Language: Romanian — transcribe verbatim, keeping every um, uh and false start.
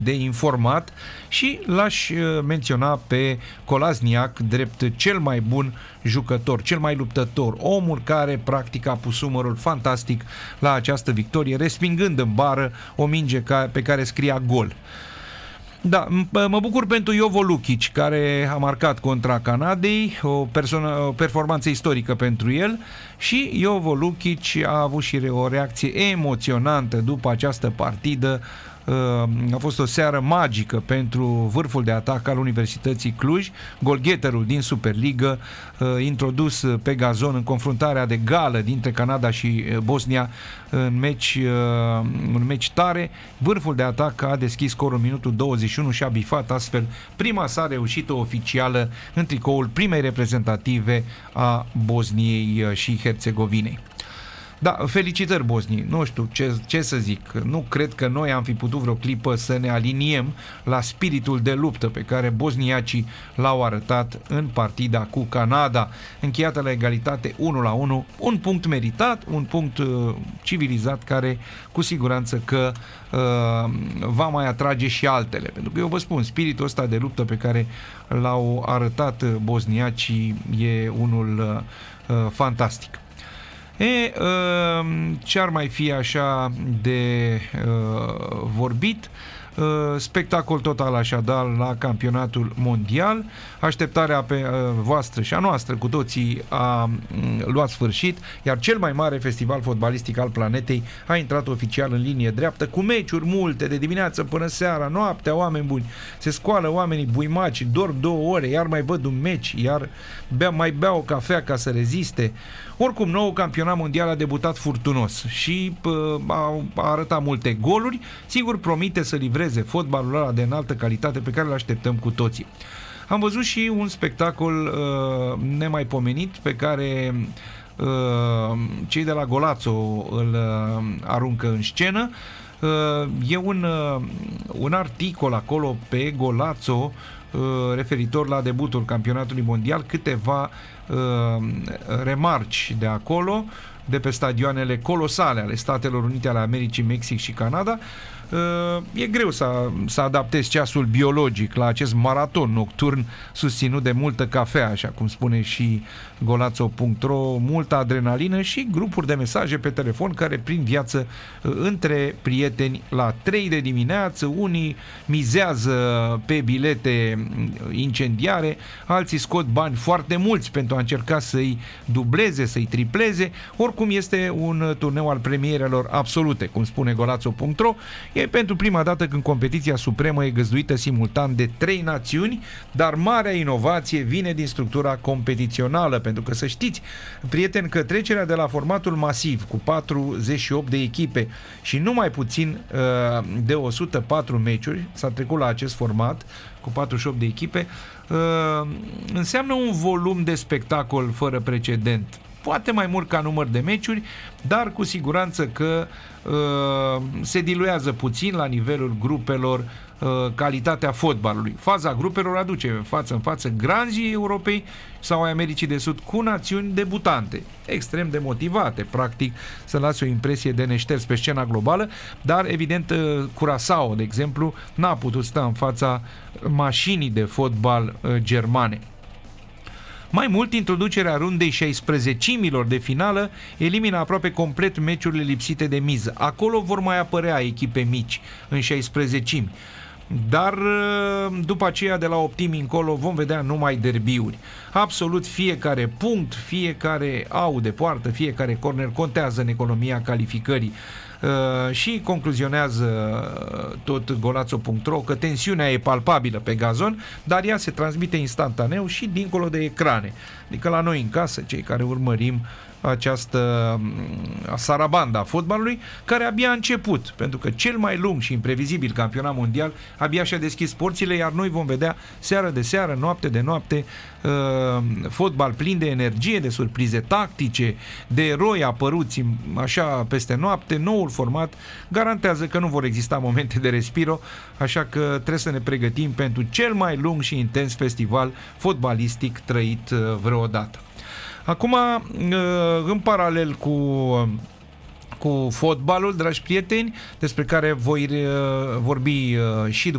de informat și l-aș menționa pe Kolasinac drept cel mai bun jucător, cel mai luptător, omul care practic a pus umărul fantastic la această victorie, respingând în bară o minge pe care scria gol. Da, mă bucur pentru Jovo Lukic, care a marcat contra Canadei, o, persoană, o performanță istorică pentru el, și Jovo Lukic a avut și o reacție emoționantă după această partidă. A fost o seară magică pentru vârful de atac al Universității Cluj, golgheterul din Superligă, introdus pe gazon în confruntarea de gală dintre Canada și Bosnia, în meci, un meci tare. Vârful de atac a deschis scorul în minutul douăzeci și unu și a bifat astfel prima sa reușită oficială în tricoul primei reprezentative a Bosniei și Herțegovinei. Da, felicitări Bosniei. Nu știu ce, ce să zic. Nu cred că noi am fi putut vreo clipă să ne aliniem la spiritul de luptă pe care bosniacii l-au arătat în partida cu Canada, încheiată la egalitate unu la unu. Un punct meritat, un punct uh, civilizat, care cu siguranță că uh, va mai atrage și altele. Pentru că eu vă spun, spiritul ăsta de luptă pe care l-au arătat bosniacii e unul uh, fantastic. E, ce ar mai fi așa de uh, vorbit? Uh, spectacol total așadar la campionatul mondial. Așteptarea pe uh, voastră și a noastră cu toții a um, luat sfârșit, iar cel mai mare festival fotbalistic al planetei a intrat oficial în linie dreaptă, cu meciuri multe de dimineață până seara, noaptea, oameni buni. Se scoală oamenii buimaci, dorm două ore, iar mai văd un meci, iar bea, mai bea o cafea ca să reziste. Oricum, nou campionat mondial a debutat furtunos și uh, a, a arătat multe goluri. Sigur, promite să livreze fotbalul ăla de înaltă calitate pe care îl așteptăm cu toții. Am văzut și un spectacol uh, nemaipomenit pe care uh, cei de la Golațo îl uh, aruncă în scenă. Uh, e un, uh, un articol acolo pe Golațo referitor la debutul campionatului mondial, câteva uh, remarci de acolo, de pe stadioanele colosale ale Statelor Unite ale Americii, Mexic și Canada. Uh, e greu să, să adaptezi ceasul biologic la acest maraton nocturn susținut de multă cafea, așa cum spune și Golazo punct ro, multă adrenalină și grupuri de mesaje pe telefon care prin viață uh, între prieteni la trei de dimineață. Unii mizează pe bilete incendiare, alții scot bani foarte mulți pentru a încerca să-i dubleze, să-i tripleze. Oricum, este un turneu al premierelor absolute, cum spune Golazo punct ro. E pentru prima dată când competiția supremă e găzduită simultan de trei națiuni, dar marea inovație vine din structura competițională, pentru că să știți, prieteni, că trecerea de la formatul masiv cu patruzeci și opt de echipe și numai puțin uh, de o sută patru meciuri, s-a trecut la acest format cu patruzeci și opt de echipe, uh, înseamnă un volum de spectacol fără precedent. Poate mai mult ca număr de meciuri, dar cu siguranță că uh, se diluează puțin la nivelul grupelor uh, calitatea fotbalului. Faza grupelor aduce față în față granzii Europei sau ai Americii de Sud cu națiuni debutante, extrem de motivate, practic să lase o impresie de neșters pe scena globală, dar evident uh, Curaçao, de exemplu, n-a putut sta în fața mașinii de fotbal uh, germane. Mai mult, introducerea rundei șaisprezecimilor de finală elimină aproape complet meciurile lipsite de miză. Acolo vor mai apărea echipe mici în șaisprezecimi. Dar după aceea, de la optimi încolo, vom vedea numai derbiuri. Absolut fiecare punct, fiecare au de poartă, fiecare corner contează în economia calificării. Uh, și concluzionează tot Golazo punct ro că tensiunea e palpabilă pe gazon, dar ea se transmite instantaneu și dincolo de ecrane. Adică la noi în casă, cei care urmărim această sarabanda a fotbalului, care abia a început, pentru că cel mai lung și imprevizibil campionat mondial abia și-a deschis porțile, iar noi vom vedea seară de seară, noapte de noapte, uh, fotbal plin de energie, de surprize tactice, de eroi apăruți așa peste noapte. Noul format garantează că nu vor exista momente de respiro, așa că trebuie să ne pregătim pentru cel mai lung și intens festival fotbalistic trăit uh, vreodată. Acum, în paralel cu, cu fotbalul, dragi prieteni, despre care voi vorbi și după